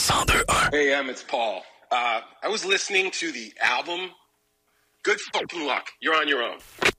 102.1. Hey, it's Paul. I was listening to the album. Good fucking luck. You're on your own.